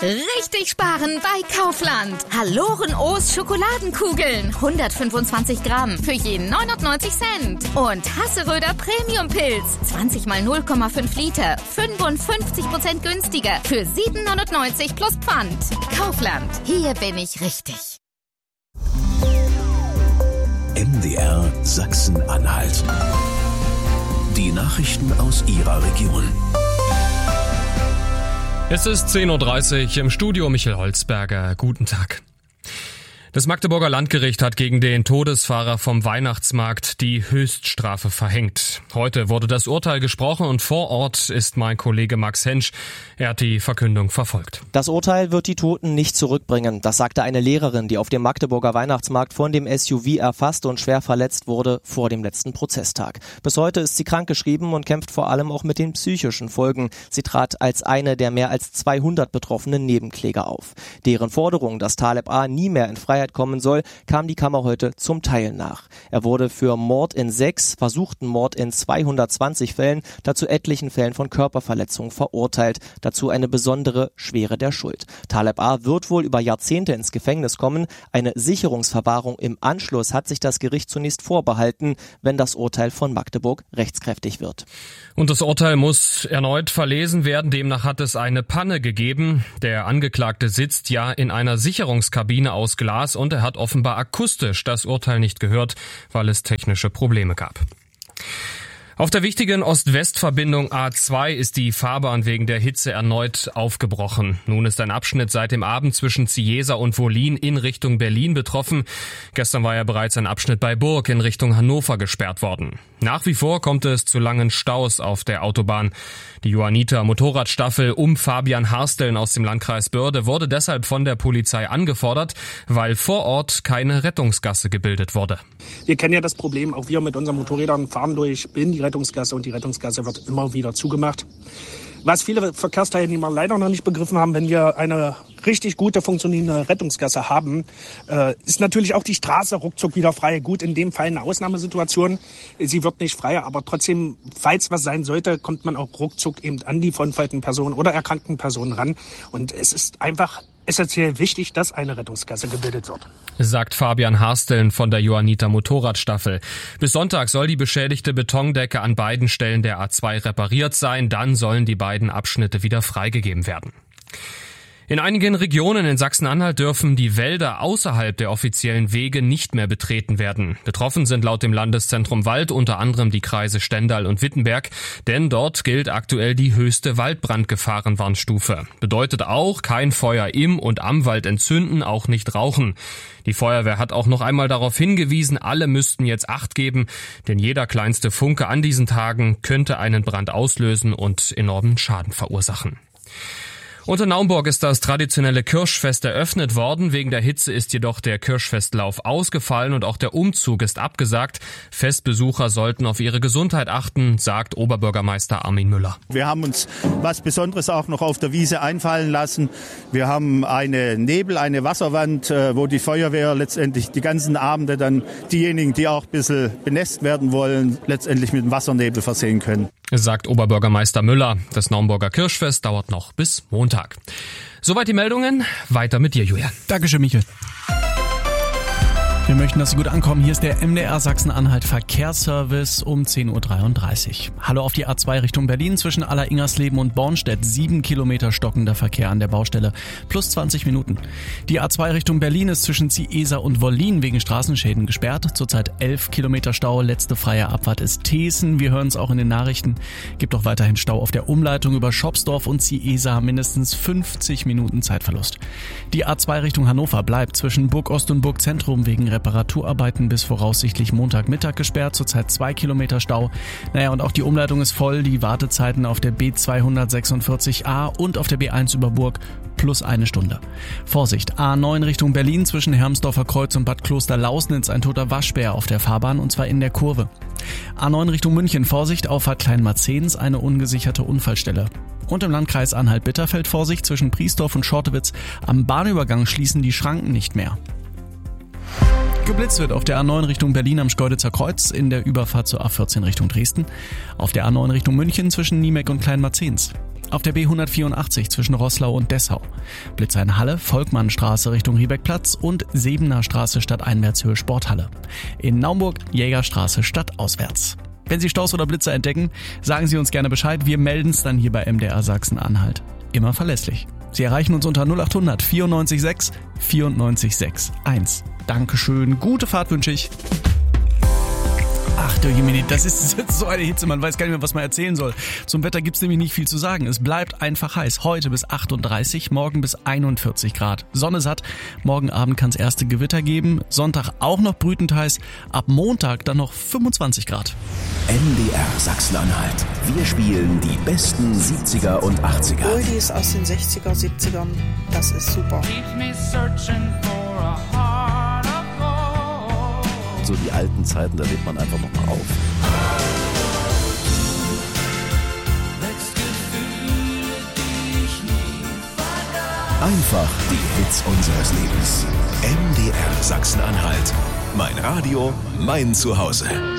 Richtig sparen bei Kaufland. Hallorenoos Schokoladenkugeln. 125 Gramm für jeden 99 Cent. Und Hasseröder Premium-Pilz. 20 mal 0,5 Liter. 55% günstiger für 7,99 plus Pfand. Kaufland. Hier bin ich richtig. MDR Sachsen-Anhalt. Die Nachrichten aus Ihrer Region. Es ist 10.30 Uhr im Studio, Michael Holzberger. Guten Tag. Das Magdeburger Landgericht hat gegen den Todesfahrer vom Weihnachtsmarkt die Höchststrafe verhängt. Heute wurde das Urteil gesprochen und vor Ort ist mein Kollege Max Hensch. Er hat die Verkündung verfolgt. Das Urteil wird die Toten nicht zurückbringen. Das sagte eine Lehrerin, die auf dem Magdeburger Weihnachtsmarkt von dem SUV erfasst und schwer verletzt wurde vor dem letzten Prozesstag. Bis heute ist sie krankgeschrieben und kämpft vor allem auch mit den psychischen Folgen. Sie trat als eine der mehr als 200 betroffenen Nebenkläger auf. Deren Forderung, dass Taleb A. nie mehr in Freiheit kommen soll, kam die Kammer heute zum Teil nach. Er wurde für Mord in 6, versuchten Mord in 220 Fällen, dazu etlichen Fällen von Körperverletzung verurteilt, dazu eine besondere Schwere der Schuld. Taleb A. wird wohl über Jahrzehnte ins Gefängnis kommen. Eine Sicherungsverwahrung im Anschluss hat sich das Gericht zunächst vorbehalten, wenn das Urteil von Magdeburg rechtskräftig wird. Und das Urteil muss erneut verlesen werden. Demnach hat es eine Panne gegeben. Der Angeklagte sitzt ja in einer Sicherungskabine aus Glas und er hat offenbar akustisch das Urteil nicht gehört, weil es technische Probleme gab. Auf der wichtigen Ost-West-Verbindung A2 ist die Fahrbahn wegen der Hitze erneut aufgebrochen. Nun ist ein Abschnitt seit dem Abend zwischen Ziesa und Wollin in Richtung Berlin betroffen. Gestern war ja bereits ein Abschnitt bei Burg in Richtung Hannover gesperrt worden. Nach wie vor kommt es zu langen Staus auf der Autobahn. Die Johanniter Motorradstaffel um Fabian Harsteln aus dem Landkreis Börde wurde deshalb von der Polizei angefordert, weil vor Ort keine Rettungsgasse gebildet wurde. Wir kennen ja das Problem, auch wir mit unseren Motorrädern fahren durch in die Rettungsgasse und die Rettungsgasse wird immer wieder zugemacht. Was viele Verkehrsteilnehmer leider noch nicht begriffen haben, wenn wir eine richtig gute funktionierende Rettungsgasse haben, ist natürlich auch die Straße ruckzuck wieder frei. Gut, in dem Fall eine Ausnahmesituation. Sie wird nicht frei, aber trotzdem, falls was sein sollte, kommt man auch ruckzuck eben an die verunfallten Personen oder erkrankten Personen ran. Und es ist einfach essentiell wichtig, dass eine Rettungsgasse gebildet wird. Sagt Fabian Harsteln von der Johanniter Motorradstaffel. Bis Sonntag soll die beschädigte Betondecke an beiden Stellen der A2 repariert sein. Dann sollen die beiden Abschnitte wieder freigegeben werden. In einigen Regionen in Sachsen-Anhalt dürfen die Wälder außerhalb der offiziellen Wege nicht mehr betreten werden. Betroffen sind laut dem Landeszentrum Wald unter anderem die Kreise Stendal und Wittenberg, denn dort gilt aktuell die höchste Waldbrandgefahrenwarnstufe. Bedeutet auch kein Feuer im und am Wald entzünden, auch nicht rauchen. Die Feuerwehr hat auch noch einmal darauf hingewiesen, alle müssten jetzt Acht geben, denn jeder kleinste Funke an diesen Tagen könnte einen Brand auslösen und enormen Schaden verursachen. Und in Naumburg ist das traditionelle Kirschfest eröffnet worden. Wegen der Hitze ist jedoch der Kirschfestlauf ausgefallen und auch der Umzug ist abgesagt. Festbesucher sollten auf ihre Gesundheit achten, sagt Oberbürgermeister Armin Müller. Wir haben uns was Besonderes auch noch auf der Wiese einfallen lassen. Wir haben eine Wasserwand, wo die Feuerwehr letztendlich die ganzen Abende dann diejenigen, die auch ein bisschen benässt werden wollen, letztendlich mit dem Wassernebel versehen können. Sagt Oberbürgermeister Müller. Das Naumburger Kirschfest dauert noch bis Montag. Soweit die Meldungen. Weiter mit dir, Julian. Dankeschön, Michael. Wir möchten, dass Sie gut ankommen. Hier ist der MDR Sachsen-Anhalt Verkehrsservice um 10.33 Uhr. Hallo auf die A2 Richtung Berlin zwischen Alleringersleben und Bornstedt. 7 Kilometer stockender Verkehr an der Baustelle. Plus 20 Minuten. Die A2 Richtung Berlin ist zwischen Ziesa und Wollin wegen Straßenschäden gesperrt. Zurzeit 11 Kilometer Stau. Letzte freie Abfahrt ist Thesen. Wir hören es auch in den Nachrichten. Gibt auch weiterhin Stau auf der Umleitung über Schopsdorf und Ziesa. Mindestens 50 Minuten Zeitverlust. Die A2 Richtung Hannover bleibt zwischen Burg Ost und Burg Zentrum wegen Reparaturarbeiten bis voraussichtlich Montagmittag gesperrt, zurzeit 2 Kilometer Stau. Und auch die Umleitung ist voll, die Wartezeiten auf der B246a und auf der B1 über Burg plus 1 Stunde. Vorsicht, A9 Richtung Berlin zwischen Hermsdorfer Kreuz und Bad Kloster-Lausnitz ein toter Waschbär auf der Fahrbahn und zwar in der Kurve. A9 Richtung München, Vorsicht, Auffahrt Kleinmarzens, eine ungesicherte Unfallstelle. Und im Landkreis Anhalt-Bitterfeld Vorsicht zwischen Priesdorf und Schortewitz, am Bahnübergang schließen die Schranken nicht mehr. Geblitzt wird auf der A9 Richtung Berlin am Schkeuditzer Kreuz, in der Überfahrt zur A14 Richtung Dresden, auf der A9 Richtung München zwischen Niemeck und Kleinmarzens. Auf der B184 zwischen Roßlau und Dessau. Blitzer in Halle, Volkmannstraße Richtung Riebeckplatz und Sebener Straße stadteinwärtshöhe Sporthalle. In Naumburg Jägerstraße stadtauswärts. Wenn Sie Staus oder Blitzer entdecken, sagen Sie uns gerne Bescheid. Wir melden es dann hier bei MDR Sachsen-Anhalt. Immer verlässlich. Sie erreichen uns unter 0800 94 6 94 6 1. Dankeschön, gute Fahrt wünsche ich. Ach du Jemini, das ist so eine Hitze, man weiß gar nicht mehr, was man erzählen soll. Zum Wetter gibt's nämlich nicht viel zu sagen. Es bleibt einfach heiß. Heute bis 38, morgen bis 41 Grad. Sonne satt, morgen Abend kann's erste Gewitter geben. Sonntag auch noch brütend heiß, ab Montag dann noch 25 Grad. MDR Sachsen-Anhalt. Wir spielen die besten 70er und 80er. Oldies aus den 60er, 70ern, das ist super. So die alten Zeiten, da lebt man einfach nochmal auf. Einfach die Hits unseres Lebens. MDR Sachsen-Anhalt. Mein Radio, mein Zuhause.